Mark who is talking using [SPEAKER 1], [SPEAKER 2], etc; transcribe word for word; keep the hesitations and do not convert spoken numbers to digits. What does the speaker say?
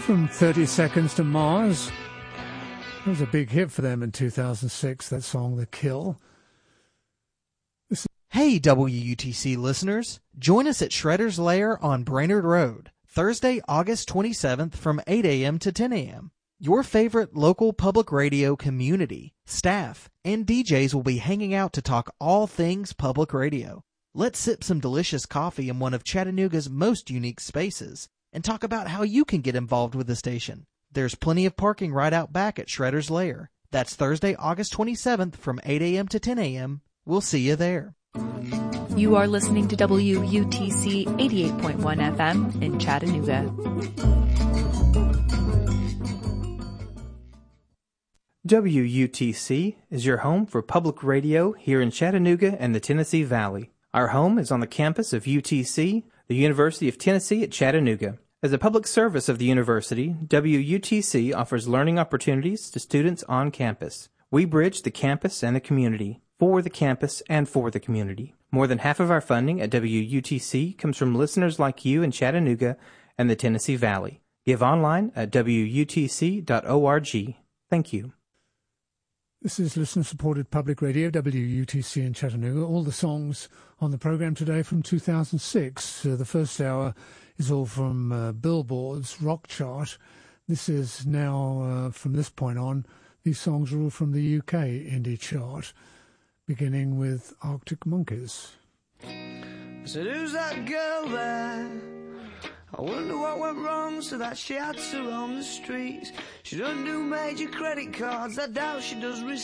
[SPEAKER 1] from thirty seconds to Mars. It was a big hit for them in two thousand six, that song, The Kill. This
[SPEAKER 2] Hey, W U T C listeners. Join us at Shredder's Lair on Brainerd Road, Thursday, August twenty-seventh from eight a.m. to ten a.m. Your favorite local public radio community, staff, and D Js will be hanging out to talk all things public radio. Let's sip some delicious coffee in one of Chattanooga's most unique spaces and talk about how you can get involved with the station. There's plenty of parking right out back at Shredder's Lair. That's Thursday, August twenty-seventh from eight a.m. to ten a.m. We'll see you there.
[SPEAKER 3] You are listening to W U T C eighty-eight point one F M in Chattanooga.
[SPEAKER 4] W U T C is your home for public radio here in Chattanooga and the Tennessee Valley. Our home is on the campus of U T C, the University of Tennessee at Chattanooga. As a public service of the university, W U T C offers learning opportunities to students on campus. We bridge the campus and the community, for the campus and for the community. More than half of our funding at W U T C comes from listeners like you in Chattanooga and the Tennessee Valley. Give online at W U T C dot org. Thank you.
[SPEAKER 1] This is listener-supported public radio, W U T C in Chattanooga. All the songs on the program today from two thousand six. Uh, the first hour is all from uh, Billboard's rock chart. This is now, uh, from this point on, these songs are all from the U K indie chart, beginning with Arctic Monkeys.
[SPEAKER 5] I said, who's that girl there? I wonder what went wrong so that she had to roam the streets. She don't do major credit cards, I doubt she does receipts.